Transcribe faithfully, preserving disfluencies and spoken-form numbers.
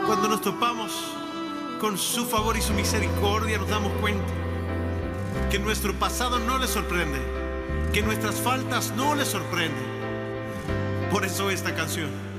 Cuando nos topamos con su favor y su misericordia, nos damos cuenta que nuestro pasado no le sorprende, que nuestras faltas no le sorprenden. Por eso esta canción.